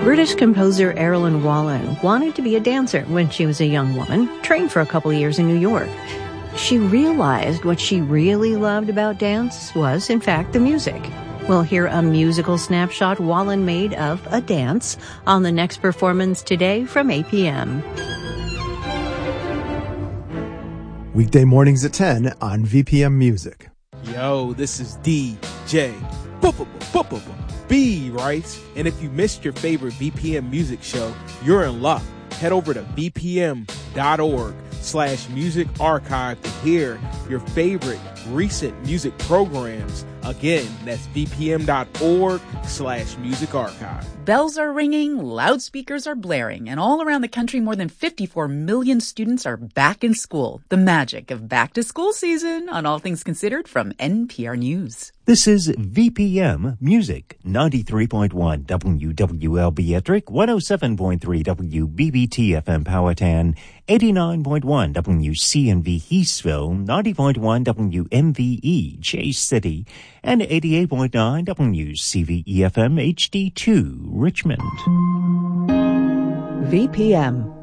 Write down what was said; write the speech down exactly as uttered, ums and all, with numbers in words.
British composer Erilyn Wallen wanted to be a dancer when she was a young woman, trained for a couple of years in New York. She realized what she really loved about dance was, in fact, the music. We'll hear a musical snapshot Wallen made of a dance on the next performance today from eight p.m. Weekday mornings at ten on V P M Music. Yo, this is D J B, right? And if you missed your favorite V P M music show, you're in luck. Head over to V P M dot org slash music archive to hear your favorite recent music programs. Again, that's V P M dot org slash music archive. Bells are ringing, loudspeakers are blaring, and all around the country more than fifty-four million students are back in school. The magic of back to school season on All Things Considered from N P R News. This is V P M Music, ninety-three point one W W L B Ettrick, one oh seven point three W B B T F M Powhatan, eighty-nine point one W C N V Eastville, ninety point one W M V E Chase City, and eighty-eight point nine W C V E F M H D two Richmond. V P M